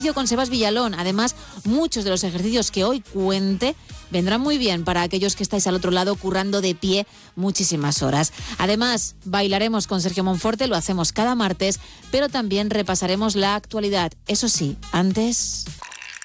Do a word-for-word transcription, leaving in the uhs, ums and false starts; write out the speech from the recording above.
con Sebas Villalón. Además, muchos de los ejercicios que hoy cuente vendrán muy bien para aquellos que estáis al otro lado currando de pie muchísimas horas. Además, bailaremos con Sergio Monforte, lo hacemos cada martes, pero también repasaremos la actualidad. Eso sí, antes...